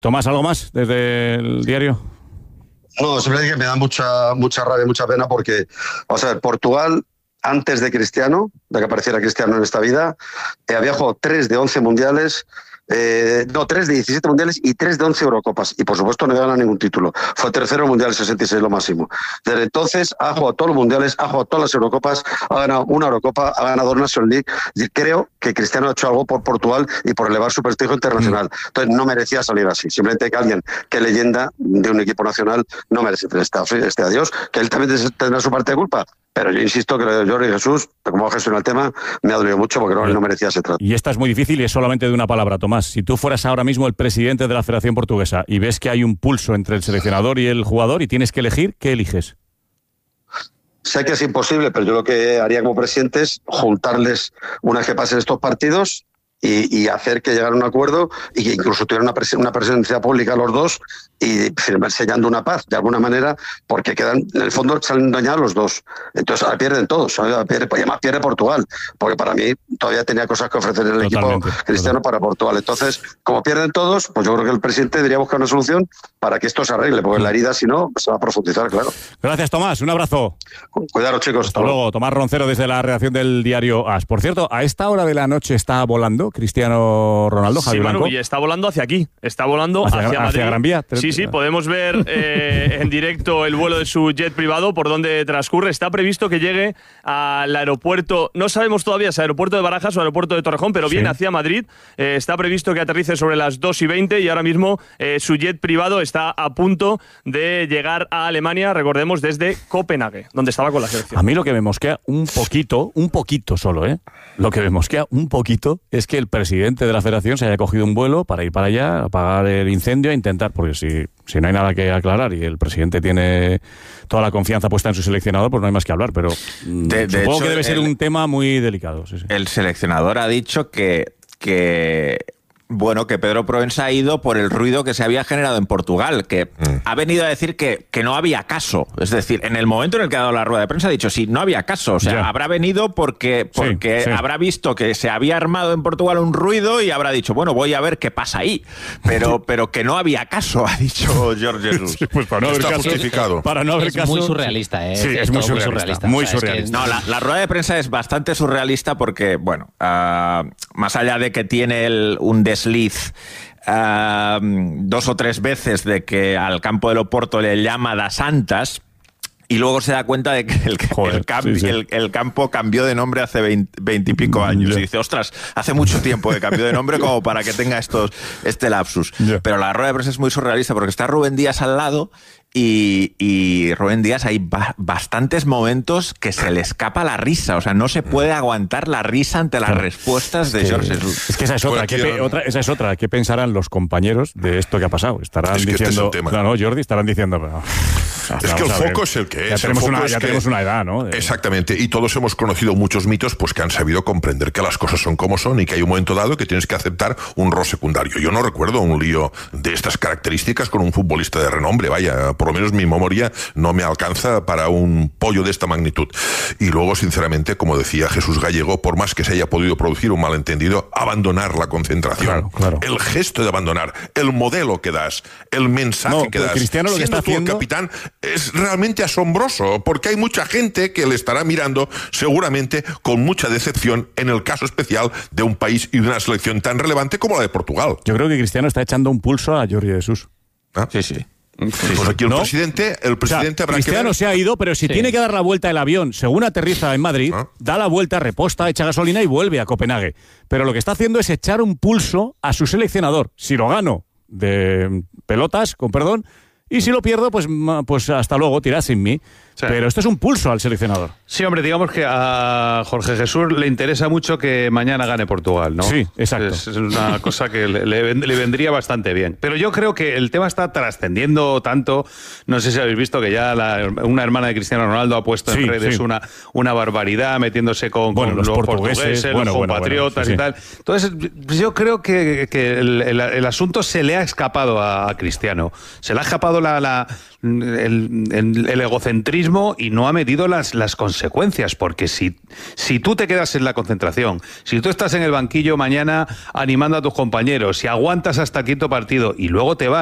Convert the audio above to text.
Tomás, ¿algo más desde el diario? No, simplemente que me da mucha rabia, mucha pena porque, vamos a ver, Portugal, antes de Cristiano, de que apareciera Cristiano en esta vida, había jugado 3 de 11 mundiales, 3 de 17 mundiales y 3 de 11 Eurocopas. Y por supuesto no ganado ningún título. Fue tercero en el Mundial 66, lo máximo. Desde entonces ha jugado todos los mundiales, ha jugado todas las Eurocopas, ha ganado una Eurocopa, ha ganado una National League. Y creo que Cristiano ha hecho algo por Portugal y por elevar su prestigio internacional. Entonces no merecía salir así. Simplemente que alguien que es leyenda de un equipo nacional no merece este adiós, que él también tendrá su parte de culpa. Pero yo insisto que lo de Jordi Jesús, como ha gestionado el tema, me ha dolido mucho porque no merecía ese trato. Y esta es muy difícil y es solamente de una palabra, Tomás. Si tú fueras ahora mismo el presidente de la Federación Portuguesa y ves que hay un pulso entre el seleccionador y el jugador y tienes que elegir, ¿qué eliges? Sé que es imposible, pero yo lo que haría como presidente es juntarles una vez que pasen estos partidos y hacer que llegara a un acuerdo y que incluso tuvieran una presencia pública los dos y firmar sellando una paz de alguna manera, porque quedan, en el fondo salen dañados los dos. Entonces ahora pierden todos, además pierde Portugal, porque para mí todavía tenía cosas que ofrecer el equipo cristiano para Portugal. Entonces, como pierden todos, pues yo creo que el presidente debería buscar una solución para que esto se arregle, porque la herida, si no, se va a profundizar, claro. Gracias, Tomás, un abrazo. Cuidaros, chicos. Hasta luego. Tomás Roncero desde la redacción del diario AS. Por cierto, a esta hora de la noche está volando Cristiano Ronaldo, Javi Blanco. Y está volando hacia aquí, está volando hacia Madrid. Hacia Gran Vía. Sí, podemos ver en directo el vuelo de su jet privado, por donde transcurre. Está previsto que llegue al aeropuerto, no sabemos todavía si aeropuerto de Barajas o aeropuerto de Torrejón, pero viene hacia Madrid. Está previsto que aterrice sobre las 2:20 y ahora mismo su jet privado está a punto de llegar a Alemania, recordemos, desde Copenhague, donde estaba con la selección. A mí lo que me mosquea un poquito solo, lo que me mosquea un poquito es que el presidente de la federación se haya cogido un vuelo para ir para allá, apagar el incendio e intentar, porque si no hay nada que aclarar y el presidente tiene toda la confianza puesta en su seleccionador, pues no hay más que hablar, pero supongo hecho, que debe ser un tema muy delicado. Sí. El seleccionador ha dicho que Pedro Proença ha ido por el ruido que se había generado en Portugal, que ha venido a decir que no había caso. Es decir, en el momento en el que ha dado la rueda de prensa ha dicho, sí, no había caso. O sea, habrá venido porque sí. Habrá visto que se había armado en Portugal un ruido y habrá dicho, bueno, voy a ver qué pasa ahí. Pero que no había caso, ha dicho Jorge Jesus. Sí, pues para no haber caso, justificado. Para no haber es caso. muy surrealista, Sí, es muy surrealista. Muy surrealista. No, la rueda de prensa es bastante surrealista porque, más allá de que tiene un desliz 2 o 3 veces de que al campo del Oporto le llama das Santas y luego se da cuenta de que el campo cambió de nombre hace 20 y pico años. Y dice, ostras, hace mucho tiempo que cambió de nombre como para que tenga este lapsus. Pero la rueda de prensa es muy surrealista porque está Rubén Díaz al lado y Rubén Díaz hay bastantes momentos que se le escapa la risa. O sea, no se puede aguantar la risa ante las respuestas de Jorge Jesus. Es que esa es otra. ¿Qué pensarán los compañeros de esto que ha pasado? Estarán diciendo... Jordi, estarán diciendo... Es que el foco es el que es. Ya tenemos una edad, ¿no? Exactamente. Y todos hemos conocido muchos mitos pues que han sabido comprender que las cosas son como son y que hay un momento dado que tienes que aceptar un rol secundario. Yo no recuerdo un lío de estas características con un futbolista de renombre. Vaya, por lo menos mi memoria no me alcanza para un pollo de esta magnitud. Y luego, sinceramente, como decía Jesús Gallego, por más que se haya podido producir un malentendido, abandonar la concentración. Claro. El gesto de abandonar, el modelo que das, el mensaje que das. Cristiano lo que está haciendo... el capitán, es realmente asombroso, porque hay mucha gente que le estará mirando seguramente con mucha decepción en el caso especial de un país y de una selección tan relevante como la de Portugal. Yo creo que Cristiano está echando un pulso a Jorge Jesus. Sí. Pues aquí el presidente habrá Cristiano que... se ha ido, pero si tiene que dar la vuelta el avión, según aterriza en Madrid, da la vuelta, reposta, echa gasolina y vuelve a Copenhague. Pero lo que está haciendo es echar un pulso a su seleccionador. Si lo gano de pelotas, con perdón, y si lo pierdo, pues hasta luego, tirad sin mí. Sí. Pero esto es un pulso al seleccionador. Sí, hombre, digamos que a Jorge Jesús le interesa mucho que mañana gane Portugal, ¿no? Sí, exacto. Es una cosa que le vendría bastante bien. Pero yo creo que el tema está trascendiendo tanto. No sé si habéis visto que ya una hermana de Cristiano Ronaldo ha puesto en redes una barbaridad, metiéndose con los portugueses, los compatriotas y tal. Entonces, yo creo que el asunto se le ha escapado a Cristiano. Se le ha escapado el egocentrismo mismo y no ha medido las consecuencias, porque si tú te quedas en la concentración, si tú estás en el banquillo mañana animando a tus compañeros, si aguantas hasta el quinto partido y luego te vas